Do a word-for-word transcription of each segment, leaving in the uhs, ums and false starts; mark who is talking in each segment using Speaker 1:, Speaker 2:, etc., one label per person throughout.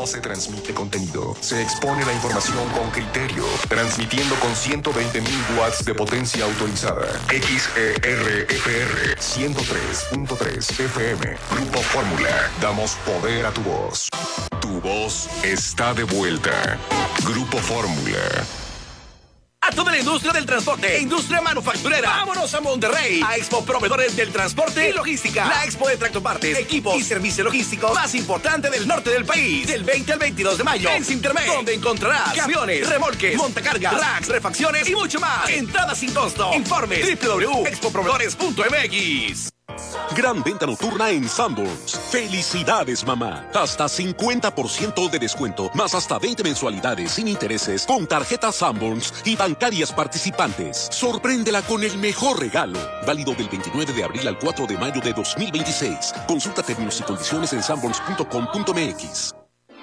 Speaker 1: no se transmite contenido. Se expone la información con criterio, transmitiendo con ciento veinte mil watts de potencia autorizada. X E R F R ciento tres punto tres F M. Grupo Fórmula. Damos poder a tu voz. Tu voz está de vuelta. Grupo Fórmula.
Speaker 2: A toda la industria del transporte e industria manufacturera. Vámonos a Monterrey, a Expo Proveedores del Transporte y Logística. La expo de tractopartes, equipos y servicio logístico más importante del norte del país. Del veinte al veintidós de mayo en Sintermex, donde encontrarás camiones, remolques, montacargas, racks, refacciones y mucho más. Entrada sin costo. Informe doble u doble u doble u punto expo proveedores punto m x.
Speaker 3: Gran venta nocturna en Sanborns. ¡Felicidades, mamá! Hasta cincuenta por ciento de descuento, más hasta veinte mensualidades sin intereses con tarjetas Sanborns y bancarias participantes. Sorpréndela con el mejor regalo. Válido del veintinueve de abril al cuatro de mayo de dos mil veintiséis. Consulta términos y condiciones en sanborns punto com punto m x.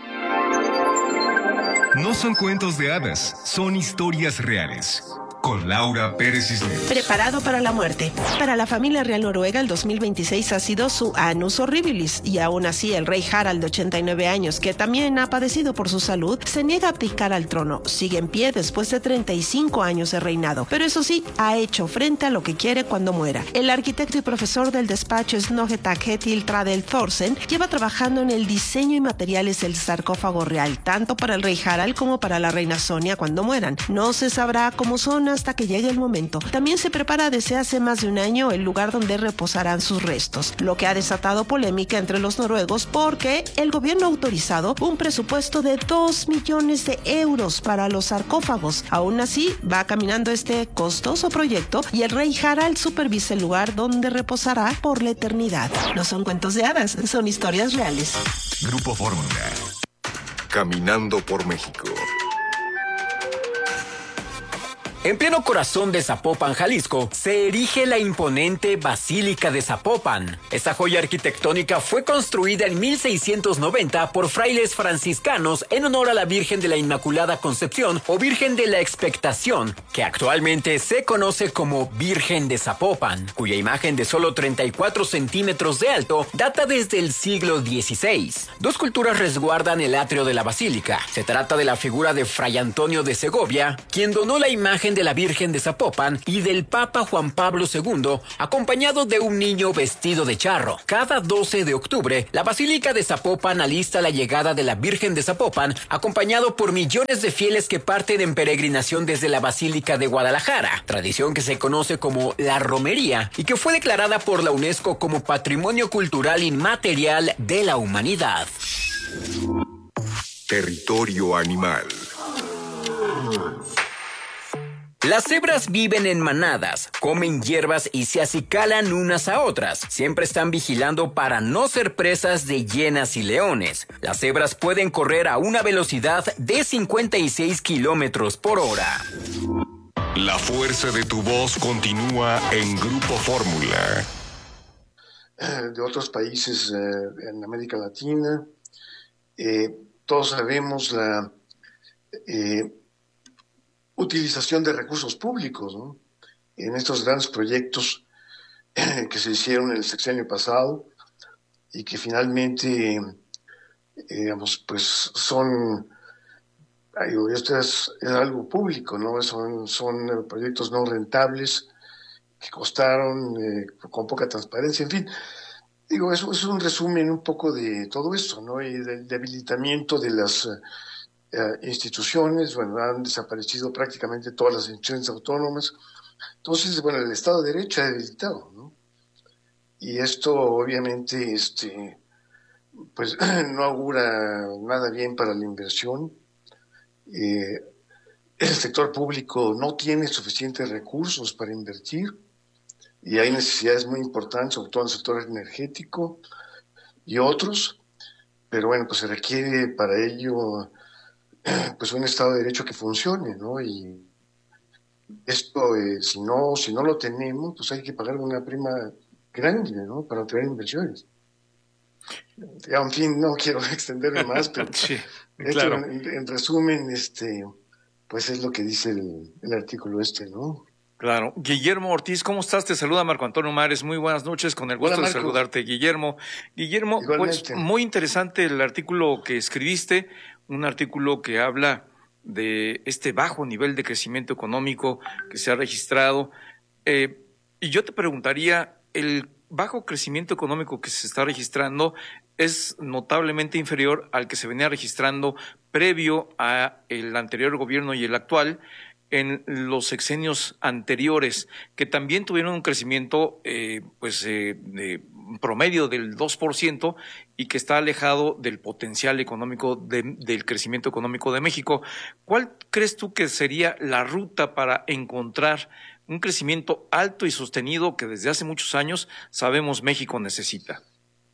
Speaker 4: No son cuentos de hadas, son historias reales. Con Laura Pérez Cisneros.
Speaker 5: Preparado para la muerte. Para la familia real noruega, el dos mil veintiséis ha sido su annus horribilis, y aún así el rey Harald, de ochenta y nueve años, que también ha padecido por su salud, se niega a abdicar al trono. Sigue en pie después de treinta y cinco años de reinado, pero eso sí, ha hecho frente a lo que quiere cuando muera. El arquitecto y profesor del despacho Snøhetta Ketil Tradel Thorsen lleva trabajando en el diseño y materiales del sarcófago real, tanto para el rey Harald como para la reina Sonia cuando mueran. No se sabrá cómo son hasta que llegue el momento. También se prepara desde hace más de un año el lugar donde reposarán sus restos, lo que ha desatado polémica entre los noruegos porque el gobierno ha autorizado un presupuesto de dos millones de euros para los sarcófagos. Aún así, va caminando este costoso proyecto y el rey Harald supervisa el lugar donde reposará por la eternidad. No son cuentos de hadas, son historias reales.
Speaker 1: Grupo Fórmula. Caminando por México.
Speaker 6: En pleno corazón de Zapopan, Jalisco, se erige la imponente Basílica de Zapopan. Esta joya arquitectónica fue construida en mil seiscientos noventa por frailes franciscanos en honor a la Virgen de la Inmaculada Concepción o Virgen de la Expectación, que actualmente se conoce como Virgen de Zapopan, cuya imagen de solo treinta y cuatro centímetros de alto data desde el siglo dieciséis. Dos culturas resguardan el atrio de la basílica. Se trata de la figura de Fray Antonio de Segovia, quien donó la imagen de la Virgen de Zapopan, y del Papa Juan Pablo segundo, acompañado de un niño vestido de charro. Cada doce de octubre, la Basílica de Zapopan alista la llegada de la Virgen de Zapopan, acompañado por millones de fieles que parten en peregrinación desde la Basílica de Guadalajara, tradición que se conoce como la romería y que fue declarada por la UNESCO como Patrimonio Cultural Inmaterial de la Humanidad.
Speaker 1: Territorio animal.
Speaker 6: Las cebras viven en manadas, comen hierbas y se acicalan unas a otras. Siempre están vigilando para no ser presas de hienas y leones. Las cebras pueden correr a una velocidad de cincuenta y seis kilómetros por hora.
Speaker 1: La fuerza de tu voz continúa en Grupo Fórmula.
Speaker 7: De otros países eh, en América Latina, eh, todos sabemos la... Eh, utilización de recursos públicos, ¿no? En estos grandes proyectos eh, que se hicieron en el sexenio pasado y que finalmente, eh, digamos, pues son, digo, esto es, es algo público, ¿no? Son, son proyectos no rentables que costaron eh, con poca transparencia, en fin. Digo, eso es un resumen un poco de todo esto, ¿no? Y del debilitamiento de las Uh, instituciones. Bueno, han desaparecido prácticamente todas las instituciones autónomas. Entonces, bueno, el Estado de Derecho ha debilitado, ¿no? Y esto, obviamente, este, pues, no augura nada bien para la inversión. Eh, el sector público no tiene suficientes recursos para invertir y hay necesidades muy importantes, sobre todo en el sector energético y otros, pero bueno, pues se requiere para ello pues un Estado de Derecho que funcione, ¿no? Y esto, eh, si no si no lo tenemos, pues hay que pagar una prima grande, ¿no? Para obtener inversiones. Ya, en fin, no quiero extenderme más, pero
Speaker 8: sí,
Speaker 7: esto,
Speaker 8: claro.
Speaker 7: en, en resumen, este, pues es lo que dice el, el artículo este, ¿no?
Speaker 8: Claro. Guillermo Ortiz, ¿cómo estás? Te saluda Marco Antonio Mares. Muy buenas noches, con el gusto
Speaker 7: Hola,
Speaker 8: de saludarte, Guillermo. Guillermo,
Speaker 7: Igualmente.
Speaker 8: pues muy interesante el artículo que escribiste, un artículo que habla de este bajo nivel de crecimiento económico que se ha registrado. Eh, y yo te preguntaría, el bajo crecimiento económico que se está registrando es notablemente inferior al que se venía registrando previo a el anterior gobierno y el actual, en los sexenios anteriores, que también tuvieron un crecimiento eh, pues eh, de promedio del dos por ciento y que está alejado del potencial económico de, del crecimiento económico de México. ¿Cuál crees tú que sería la ruta para encontrar un crecimiento alto y sostenido que desde hace muchos años sabemos México necesita?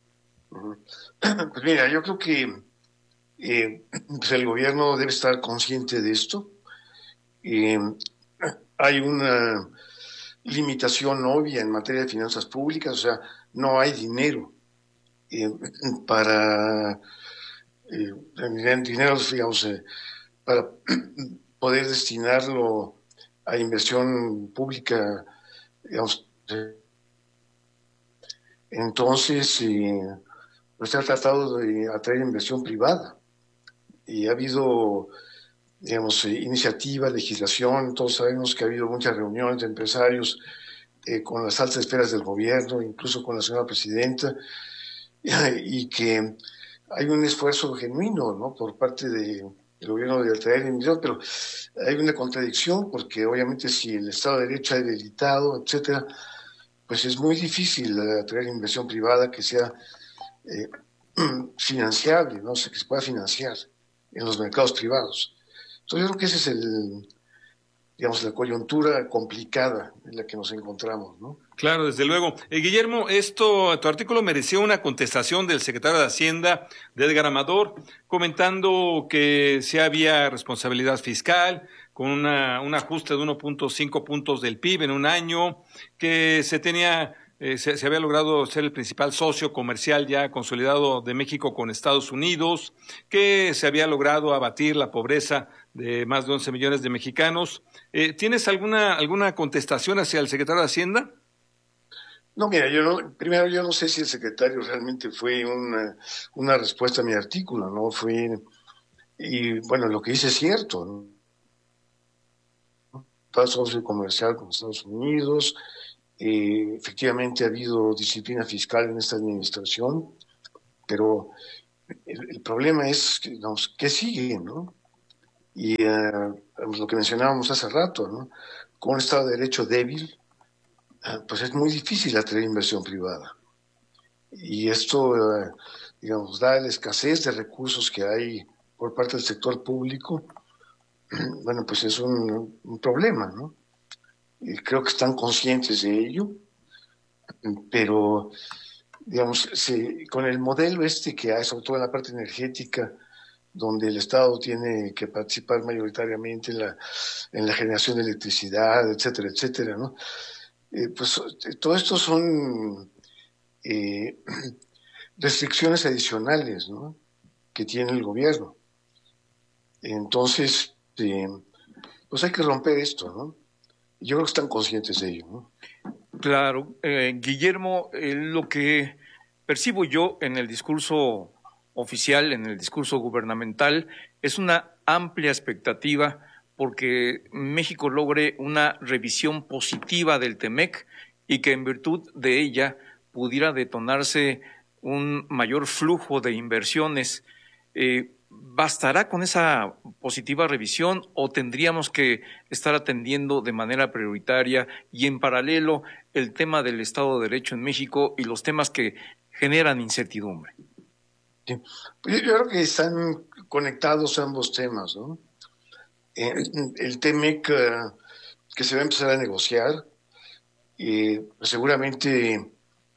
Speaker 7: Pues mira, yo creo que eh, pues el gobierno debe estar consciente de esto. Eh, hay una limitación obvia en materia de finanzas públicas, o sea, no hay dinero eh, para eh, dinero, digamos, eh, para poder destinarlo a inversión pública, digamos. Entonces, eh, pues se ha tratado de atraer inversión privada y ha habido, digamos, eh, iniciativa, legislación. Todos sabemos que ha habido muchas reuniones de empresarios eh, con las altas esferas del gobierno, incluso con la señora presidenta, y que hay un esfuerzo genuino, ¿no?, por parte de, del gobierno de atraer inversión, pero hay una contradicción, porque obviamente si el Estado de Derecho ha debilitado, etcétera, pues es muy difícil atraer inversión privada que sea eh, financiable, ¿no?, o sea, que se pueda financiar en los mercados privados. Entonces yo creo que esa es el, digamos, la coyuntura complicada en la que nos encontramos, ¿no?
Speaker 9: Claro, desde luego. Eh, Guillermo, esto, tu artículo mereció una contestación del secretario de Hacienda, de Edgar Amador, comentando que sí había responsabilidad fiscal, con una, un ajuste de uno punto cinco puntos del P I B en un año, que se tenía... Eh, se, se había logrado ser el principal socio comercial ya consolidado de México con Estados Unidos, que se había logrado abatir la pobreza de más de once millones de mexicanos. Eh, ¿Tienes alguna alguna contestación hacia el secretario de Hacienda?
Speaker 7: No, mira, yo no, primero yo no sé si el secretario realmente fue una, una respuesta a mi artículo, ¿no? Fue, y bueno, lo que dice es cierto, ¿no? Socio comercial con Estados Unidos. Eh, efectivamente ha habido disciplina fiscal en esta administración, pero el, el problema es que, digamos, ¿qué sigue, no? Y uh, lo que mencionábamos hace rato, ¿no?, con un Estado de Derecho débil, uh, pues es muy difícil atraer inversión privada. Y esto, uh, digamos, da la escasez de recursos que hay por parte del sector público. Bueno, pues es un, un problema, ¿no? Y creo que están conscientes de ello, pero, digamos, se, con el modelo este que hay, sobre todo en la parte energética, donde el Estado tiene que participar mayoritariamente en la, en la generación de electricidad, etcétera, etcétera, ¿no? Eh, pues todo esto son eh, restricciones adicionales, ¿no?, que tiene el gobierno. Entonces, eh, pues hay que romper esto, ¿no? Yo creo que están conscientes de ello, ¿no?
Speaker 8: Claro. Eh, Guillermo, eh, lo que percibo yo en el discurso oficial, en el discurso gubernamental, es una amplia expectativa porque México logre una revisión positiva del TEMEC y que en virtud de ella pudiera detonarse un mayor flujo de inversiones. Eh, ¿Bastará con esa positiva revisión o tendríamos que estar atendiendo de manera prioritaria y en paralelo el tema del Estado de Derecho en México y los temas que generan incertidumbre?
Speaker 7: Sí. Yo creo que están conectados ambos temas, ¿no? Eh, el TEMEC uh, que se va a empezar a negociar, eh, seguramente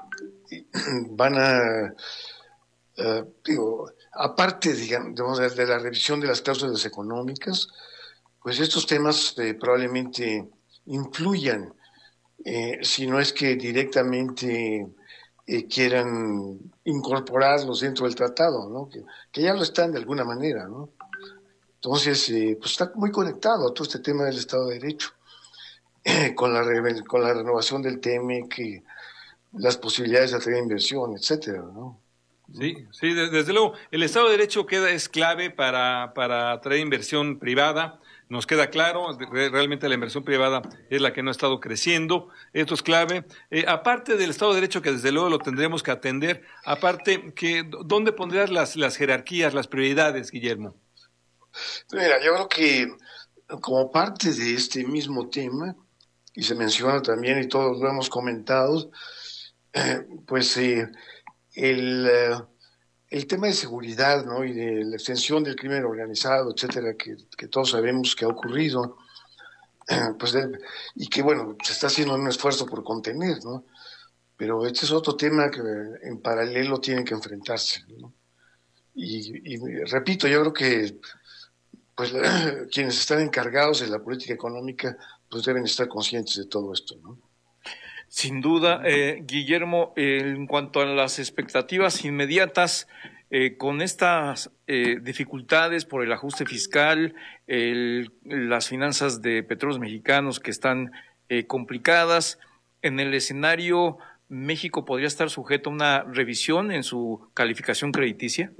Speaker 7: van a, uh, digo, aparte, digamos, de la revisión de las cláusulas económicas, pues estos temas eh, probablemente influyan, eh, si no es que directamente eh, quieran incorporarlos dentro del tratado, ¿no? Que, que ya lo están de alguna manera, ¿no? Entonces, eh, pues está muy conectado a todo este tema del Estado de Derecho. eh, con, la re, con la renovación del T M E C, y las posibilidades de atraer inversión, etcétera, ¿no?
Speaker 9: Sí, sí, desde luego. El Estado de Derecho queda, es clave para, para atraer inversión privada. Nos queda claro, realmente la inversión privada es la que no ha estado creciendo. Esto es clave. Eh, aparte del Estado de Derecho, que desde luego lo tendremos que atender, aparte, que, ¿dónde pondrías las, las jerarquías, las prioridades, Guillermo?
Speaker 7: Mira, yo creo que como parte de este mismo tema, y se menciona también y todos lo hemos comentado, eh, pues eh, el, eh, el tema de seguridad, ¿no? Y de la extensión del crimen organizado, etcétera, que, que todos sabemos que ha ocurrido, eh, pues de, y que bueno, se está haciendo un esfuerzo por contener, ¿no? Pero este es otro tema que en paralelo tienen que enfrentarse, ¿no? Y, y repito, yo creo que pues quienes están encargados de la política económica pues deben estar conscientes de todo esto, ¿no?
Speaker 8: Sin duda, eh, Guillermo, eh, en cuanto a las expectativas inmediatas, eh, con estas eh, dificultades por el ajuste fiscal, el, las finanzas de Petróleos Mexicanos que están eh, complicadas, en el escenario, ¿México podría estar sujeto a una revisión en su calificación crediticia?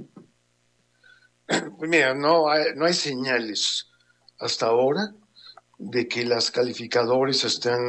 Speaker 7: Pues mira, no hay, no hay señales hasta ahora de que las calificadores están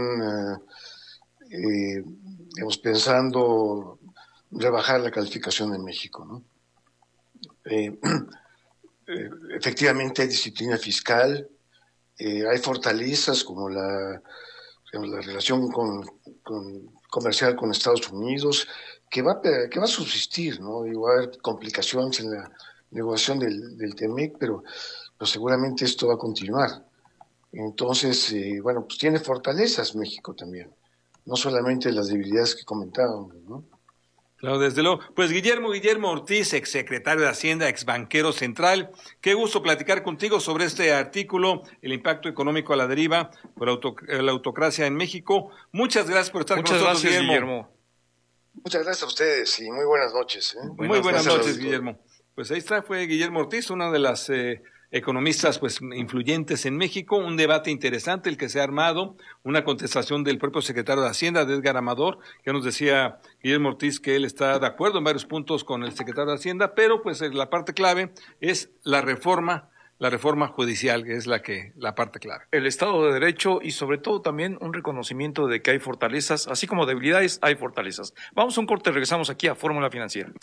Speaker 7: eh, eh, digamos, pensando rebajar la calificación en México, ¿no? Eh, eh, efectivamente hay disciplina fiscal, eh, hay fortalezas como la, digamos, la relación con, con comercial con Estados Unidos, que va, que va a subsistir, ¿no? Digo, va a haber complicaciones en la negociación del, del T M E C, pero, pero seguramente esto va a continuar. Entonces, eh, bueno, pues tiene fortalezas México también, no solamente las debilidades que comentábamos, ¿no?
Speaker 9: Claro, desde luego. Pues Guillermo, Guillermo Ortiz, exsecretario de Hacienda, exbanquero central, qué gusto platicar contigo sobre este artículo, el impacto económico a la deriva por auto, la autocracia en México. Muchas gracias por estar
Speaker 8: Muchas
Speaker 9: con nosotros,
Speaker 8: gracias,
Speaker 9: Guillermo.
Speaker 8: Guillermo.
Speaker 7: Muchas gracias a ustedes y muy buenas noches, ¿eh?
Speaker 9: Muy buenas, buenas noches,
Speaker 7: a
Speaker 9: Guillermo. Pues ahí está, fue Guillermo Ortiz, una de las eh, economistas pues influyentes en México, un debate interesante el que se ha armado, una contestación del propio secretario de Hacienda, de Edgar Amador, que nos decía Guillermo Ortiz que él está de acuerdo en varios puntos con el secretario de Hacienda, pero pues la parte clave es la reforma, la reforma judicial, que es la que la parte clave.
Speaker 8: El Estado de Derecho y sobre todo también un reconocimiento de que hay fortalezas, así como debilidades, hay fortalezas. Vamos a un corte, regresamos aquí a Fórmula Financiera.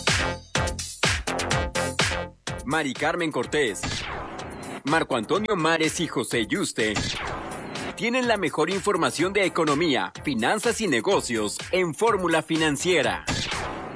Speaker 6: Mari Carmen Cortés, Marco Antonio Mares y José Yuste tienen la mejor información de economía, finanzas y negocios en Fórmula Financiera.